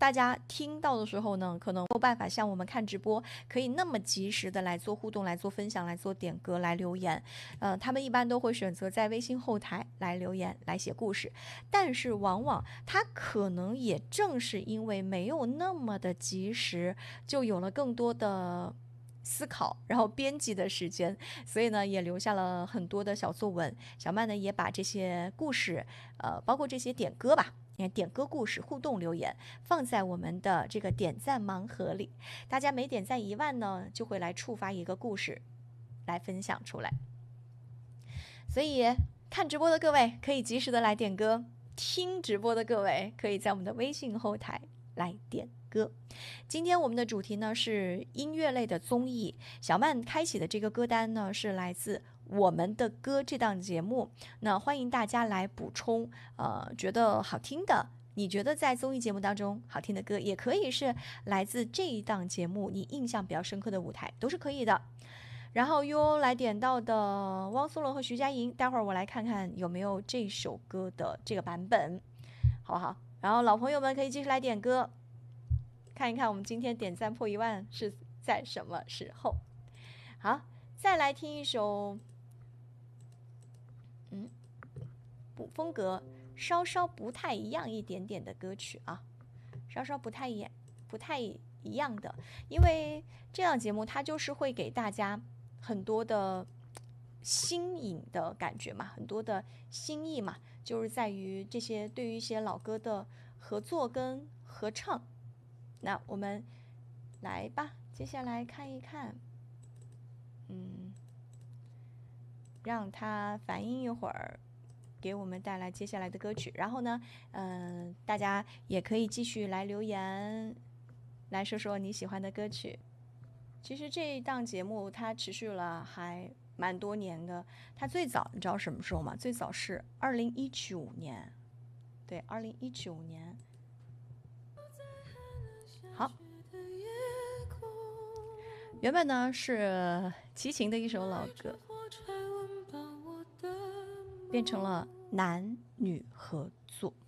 大家听到的时候呢，可能没有办法像我们看直播可以那么及时的来做互动、来做分享、来做点歌、来留言。他们一般都会选择在微信后台来留言、来写故事，但是往往他可能也正是因为没有那么的及时，就有了更多的思考，然后编辑的时间，所以呢，也留下了很多的小作文。小曼呢，也把这些故事，包括这些点歌吧，点歌故事、互动留言，放在我们的这个点赞盲盒里。大家每点赞1万呢，就会来触发一个故事，来分享出来。所以看直播的各位可以及时的来点歌，听直播的各位可以在我们的微信后台来点歌。今天我们的主题呢是音乐类的综艺，小曼开启的这个歌单呢是来自我们的歌这档节目，那欢迎大家来补充觉得好听的，你觉得在综艺节目当中好听的歌，也可以是来自这一档节目你印象比较深刻的舞台，都是可以的。然后来点到的汪苏泷和徐佳莹，待会儿我来看看有没有这首歌的这个版本，好不好？然后老朋友们可以继续来点歌，看一看我们今天点赞破1万是在什么时候。好，再来听一首风格稍稍不太一样一点点的歌曲啊，稍稍不太一样的，因为这档节目它就是会给大家很多的新颖的感觉嘛，很多的新意嘛，就是在于这些对于一些老歌的合作跟合唱。那我们来吧，接下来看一看，让它反应一会儿，给我们带来接下来的歌曲。然后呢，大家也可以继续来留言，来说说你喜欢的歌曲。其实这一档节目它持续了还蛮多年的，它最早你知道什么时候吗？最早是2019年，对，2019年。好，原本呢是齐秦的一首老歌，变成了男女合作。